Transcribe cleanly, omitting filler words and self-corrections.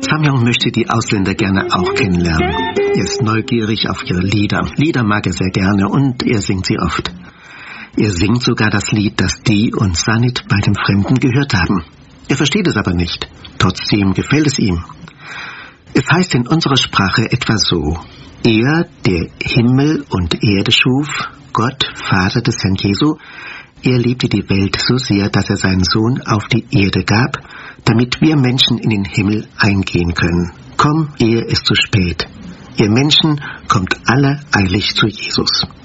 Samyong möchte die Ausländer gerne auch kennenlernen. Er ist neugierig auf ihre Lieder. Lieder mag er sehr gerne und er singt sie oft. Er singt sogar das Lied, das Dee und Sanit bei dem Fremden gehört haben. Er versteht es aber nicht. Trotzdem gefällt es ihm. Es heißt in unserer Sprache etwa so: Er, der Himmel und Erde schuf, Gott, Vater des Herrn Jesu, er liebte die Welt so sehr, dass er seinen Sohn auf die Erde gab, damit wir Menschen in den Himmel eingehen können. Komm, ehe es zu spät. Ihr Menschen, kommt alle eilig zu Jesus.